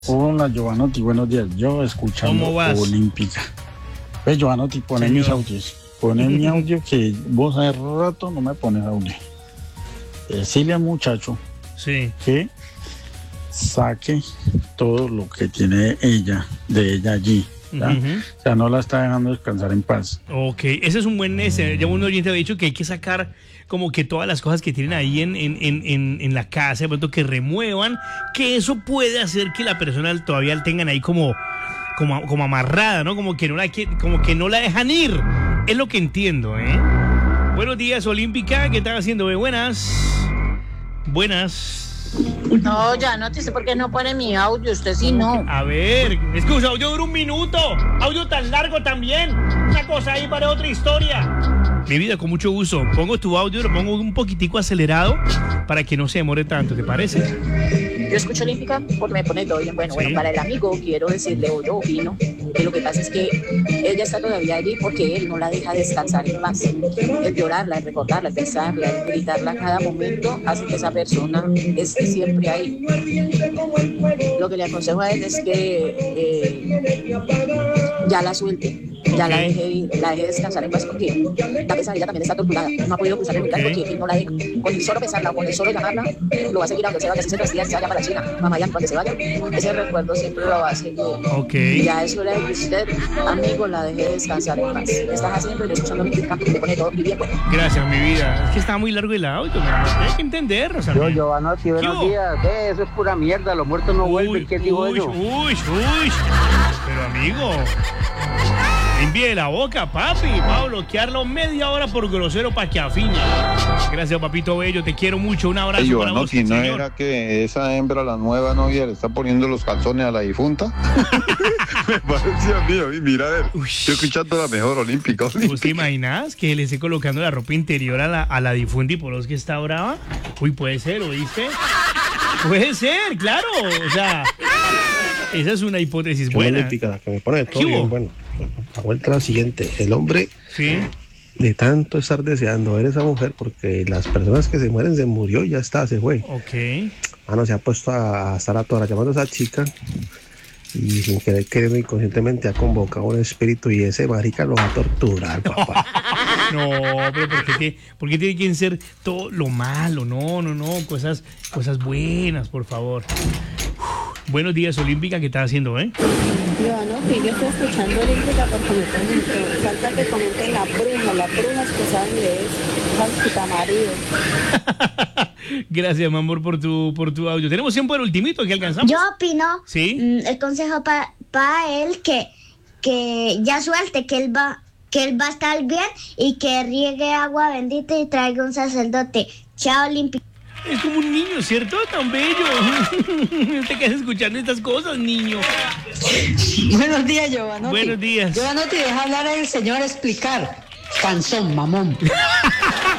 Hola, Giovanotti, buenos días. Yo escuchando ¿Cómo vas? Olímpica. Pues, Giovanotti, pone mis Señor. audios. Pone mi audio que vos hace rato no me pones audio. Decirle al muchacho Sí. que saque todo lo que tiene de ella allí. ¿ya? Ujú. O sea, no la está dejando descansar en paz. Ok, ese es un buen ya un oyente ha dicho que hay que sacar como que todas las cosas que tienen ahí en la casa, de pronto que remuevan, que eso puede hacer que la persona todavía la tengan ahí como amarrada, ¿no? Como que no la dejan ir. Es lo que entiendo, ¿eh? Buenos días, Olímpica, ¿qué están haciendo? Buenas. Buenas. No, ya no te sé por qué no pone mi audio, usted sí no. A ver, es que un audio dura 1 minuto. Audio tan largo también. Una cosa ahí para otra historia. Mi vida, con mucho gusto. Pongo tu audio, lo pongo un poquitico acelerado para que no se demore tanto, ¿te parece? Yo escucho Olímpica porque me pone todo bien. Bueno, Sí. para el amigo quiero decirle, o yo opino, que lo que pasa es que ella está todavía allí porque él no la deja descansar en paz. El llorarla, el recordarla, el pensarla, el gritarla a cada momento hace que esa persona esté siempre ahí. Lo que le aconsejo a él es que ya la suelte. Ya la deje ir, la deje descansar en paz porque la pesar ella también está torturada. No ha podido cruzar el umbral porque él no la deja. Con el solo pensarla o con el solo llamarla, lo va a seguir a donde se vaya. Si se trasía, se vaya para la China. Mamá, ya cuando se vaya, ese recuerdo siempre lo va a seguir. Ok. Ya es hora de que usted, amigo, la deje descansar en paz. ¿Qué estás haciendo? Yo escuchando mi campo, me pone todo bien. Gracias, mi vida. Es que está muy largo el audio, hay que entenderlo. Yo, Giovanotti, buenos días. Eso es pura mierda, los muertos no vuelven. ¿Quién dijo eso? Uy. Pero amigo, limpie la boca, papi. Va a bloquearlo media hora por grosero para que afine. Gracias, papito bello. Te quiero mucho. Un abrazo para vos, Si no señor. era que esa hembra, la nueva novia, le está poniendo los calzones a la difunta. Me parece a mí, mira, a ver. Uy. Estoy escuchando la mejor olímpica. ¿Vos te imaginas que le esté colocando la ropa interior a la difunta y por los que está brava? Uy, puede ser, ¿oíste? Puede ser, claro. O sea, esa es una hipótesis buena. Olímpica, la que me pone todo ¿Qué hubo? bien. Bueno, la vuelta es la siguiente. El hombre, Sí. de tanto estar deseando ver a esa mujer, porque las personas que se mueren se murió, ya está, se fue. Ok. No se ha puesto a estar a todas llamando a esa chica y sin querer queriendo inconscientemente ha convocado un espíritu y ese marica lo va a torturar, papá. No, pero ¿por qué tiene que ser todo lo malo? No, cosas buenas, por favor. Buenos días, Olímpica, ¿qué estás haciendo, Yo estoy escuchando Olímpica porque me pregunto, falta que comenten las brujas que saben de eso, marido. Gracias, mi amor, por tu audio. Tenemos tiempo del ultimito que alcanzamos. Yo opino, Sí. el consejo para él que ya suelte, que él va a estar bien y que riegue agua bendita y traiga un sacerdote. Chao, Olímpica. Es como un niño, ¿cierto? Tan bello. Te quedas escuchando estas cosas, niño. Buenos días, Giovanotti. Buenos días. Giovanotti, deja hablar al señor explicar. Canzón, mamón.